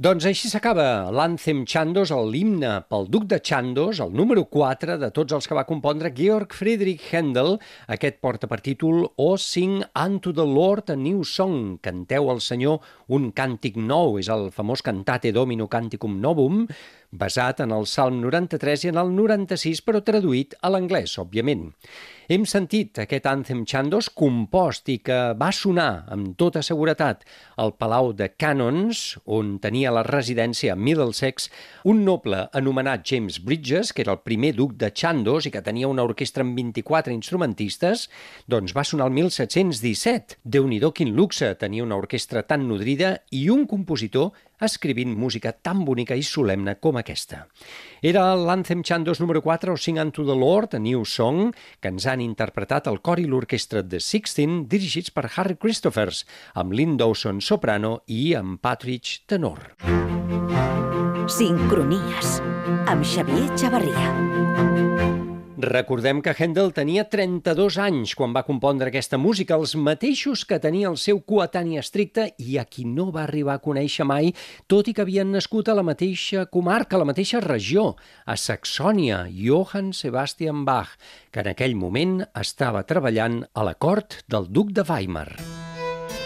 Doncs així s'acaba l'Anthem Chandos, l'himne pel duc de Chandos, el número 4 de tots els que va compondre Georg Friedrich Händel. Aquest porta per títol O Sing Unto the Lord a New Song, canteu al Senyor un càntic nou, és el famós Cantate Domino Canticum Novum, basat en el Salm 93 i en el 96, però traduït a l'anglès, òbviament. Hem sentit aquest Anthem Chandos compost i que va sonar amb tota seguretat al Palau de Canons, on tenia la residència a Middlesex, un noble anomenat James Bridges, que era el primer duc de Chandos i que tenia una orquestra amb 24 instrumentistes, doncs va sonar el 1717. Déu-n'hi-do quin luxe, tenia una orquestra tan nodrida i un compositor escrivint música tan bonica i solemne com aquesta. Era l'Anthem Chandos número 4, o Sing Unto the Lord, a New Song, que ens han interpretat el cor i l'orquestra de Sixteen, dirigits per Harry Christophers, amb Lynn Dawson soprano i amb Partridge tenor. Sincronies, amb Xavier Chavarria. Recordem que Händel tenia 32 anys quan va compondre aquesta música, els mateixos que tenia el seu coetani estricte i a qui no va arribar a conèixer mai, tot i que havien nascut a la mateixa comarca, a la mateixa regió, a Saxònia, Johann Sebastian Bach, que en aquell moment estava treballant a la cort del duc de Weimar.